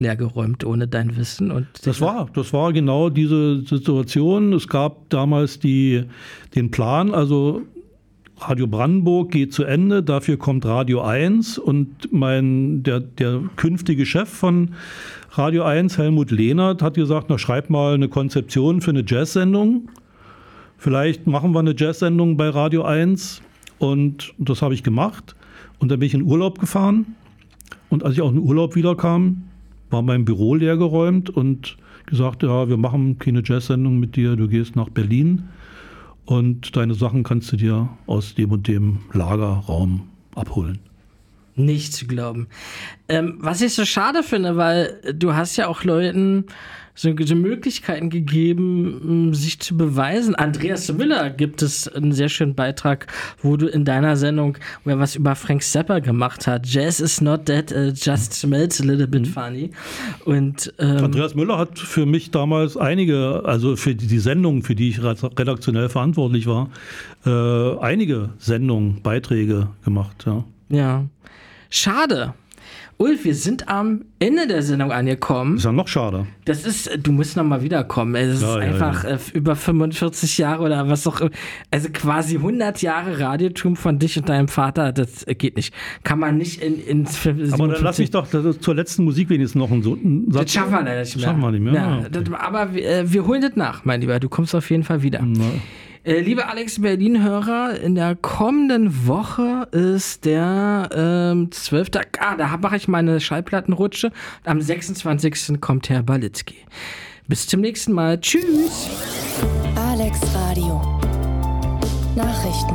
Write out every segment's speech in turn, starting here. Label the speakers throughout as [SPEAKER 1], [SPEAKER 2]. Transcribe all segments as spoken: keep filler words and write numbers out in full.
[SPEAKER 1] leergeräumt ohne dein Wissen. Und
[SPEAKER 2] das war, das war genau diese Situation. Es gab damals die, den Plan, also Radio Brandenburg geht zu Ende, dafür kommt Radio eins und mein, der, der künftige Chef von Radio eins, Helmut Lehnert, hat gesagt, na schreib mal eine Konzeption für eine Jazz-Sendung. Vielleicht machen wir eine Jazz-Sendung bei Radio eins und das habe ich gemacht und dann bin ich in Urlaub gefahren und als ich aus dem Urlaub wiederkam, war mein Büro leergeräumt und gesagt, ja, wir machen keine Jazz-Sendung mit dir, du gehst nach Berlin. Und deine Sachen kannst du dir aus dem und dem Lagerraum abholen.
[SPEAKER 1] Nicht zu glauben. Ähm, was ich so schade finde, weil du hast ja auch Leuten so, so Möglichkeiten gegeben, sich zu beweisen. Andreas Miller gibt es einen sehr schönen Beitrag, wo du in deiner Sendung, wo er was über Frank Zappa gemacht hat. Jazz is not that, uh, just smells a little bit funny. Und, ähm,
[SPEAKER 2] Andreas Müller hat für mich damals einige, also für die, die Sendungen, für die ich redaktionell verantwortlich war, äh, einige Sendungen, Beiträge gemacht. Ja.
[SPEAKER 1] Ja. Schade. Ulf, wir sind am Ende der Sendung angekommen.
[SPEAKER 2] Ist ja noch schade.
[SPEAKER 1] Das ist, du musst noch mal wiederkommen. Es
[SPEAKER 2] ja,
[SPEAKER 1] ist
[SPEAKER 2] ja,
[SPEAKER 1] einfach
[SPEAKER 2] ja.
[SPEAKER 1] über fünfundvierzig Jahre oder was auch immer. Also quasi hundert Jahre Radiotum von dich und deinem Vater. Das geht nicht. Kann man nicht in, ins
[SPEAKER 2] siebenundfünfzig. Aber dann lass mich doch das ist zur letzten Musik wenigstens noch einen, so einen Satz.
[SPEAKER 1] Das schaffen wir leider nicht mehr.
[SPEAKER 2] Schaffen wir nicht mehr.
[SPEAKER 1] Ja,
[SPEAKER 2] Ah, okay.
[SPEAKER 1] das, aber wir, wir holen das nach, mein Lieber. Du kommst auf jeden Fall wieder.
[SPEAKER 2] Na.
[SPEAKER 1] Äh, liebe Alex Berlin-Hörer, in der kommenden Woche ist der ähm, zwölfte Ah, da mache ich meine Schallplattenrutsche. Am sechsundzwanzigsten kommt Herr Balitzky. Bis zum nächsten Mal. Tschüss.
[SPEAKER 3] Alex Radio. Nachrichten.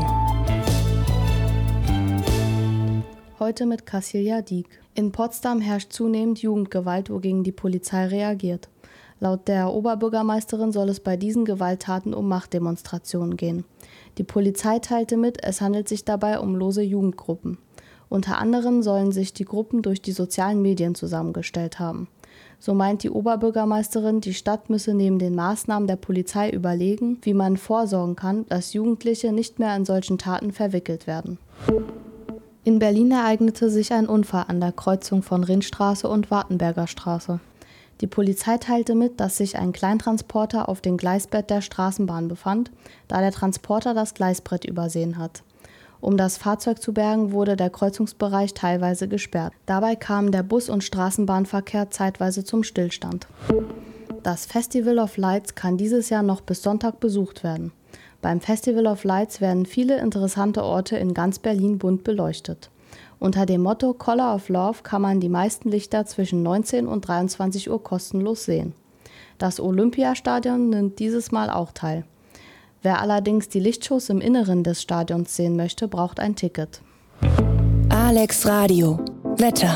[SPEAKER 4] Heute mit Casilia Dieck. In Potsdam herrscht zunehmend Jugendgewalt, wogegen die Polizei reagiert. Laut der Oberbürgermeisterin soll es bei diesen Gewalttaten um Machtdemonstrationen gehen. Die Polizei teilte mit, es handelt sich dabei um lose Jugendgruppen. Unter anderem sollen sich die Gruppen durch die sozialen Medien zusammengestellt haben. So meint die Oberbürgermeisterin, die Stadt müsse neben den Maßnahmen der Polizei überlegen, wie man vorsorgen kann, dass Jugendliche nicht mehr in solchen Taten verwickelt werden. In Berlin ereignete sich ein Unfall an der Kreuzung von Rinnstraße und Wartenberger Straße. Die Polizei teilte mit, dass sich ein Kleintransporter auf dem Gleisbett der Straßenbahn befand, da der Transporter das Gleisbrett übersehen hat. Um das Fahrzeug zu bergen, wurde der Kreuzungsbereich teilweise gesperrt. Dabei kam der Bus- und Straßenbahnverkehr zeitweise zum Stillstand. Das Festival of Lights kann dieses Jahr noch bis Sonntag besucht werden. Beim Festival of Lights werden viele interessante Orte in ganz Berlin bunt beleuchtet. Unter dem Motto Color of Love kann man die meisten Lichter zwischen neunzehn und dreiundzwanzig Uhr kostenlos sehen. Das Olympiastadion nimmt dieses Mal auch teil. Wer allerdings die Lichtshows im Inneren des Stadions sehen möchte, braucht ein Ticket.
[SPEAKER 3] Alex Radio. Wetter.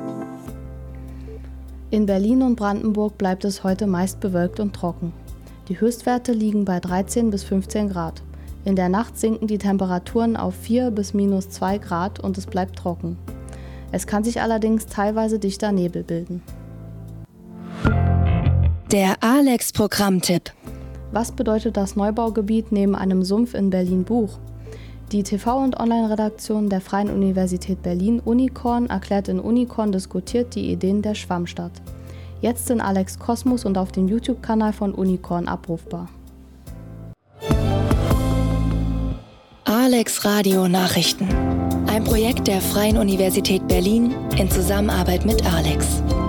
[SPEAKER 4] In Berlin und Brandenburg bleibt es heute meist bewölkt und trocken. Die Höchstwerte liegen bei dreizehn bis fünfzehn Grad. In der Nacht sinken die Temperaturen auf vier bis minus zwei Grad und es bleibt trocken. Es kann sich allerdings teilweise dichter Nebel bilden.
[SPEAKER 3] Der Alex-Programmtipp.
[SPEAKER 4] Was bedeutet das Neubaugebiet neben einem Sumpf in Berlin-Buch? Die T V- und Online-Redaktion der Freien Universität Berlin Unicorn erklärt in Unicorn diskutiert die Ideen der Schwammstadt. Jetzt in Alex Kosmos und auf dem YouTube-Kanal von Unicorn abrufbar.
[SPEAKER 3] Alex Radio Nachrichten. Ein Projekt der Freien Universität Berlin in Zusammenarbeit mit Alex.